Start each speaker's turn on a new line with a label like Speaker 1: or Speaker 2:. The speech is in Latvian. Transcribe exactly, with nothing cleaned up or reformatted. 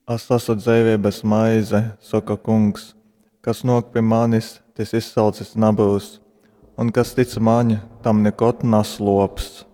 Speaker 1: Es esmu dzīvības maize, saka kungs, kas nāk pie manis, tas izsalcis nebūs, un kas tic man, tam nekot neslops.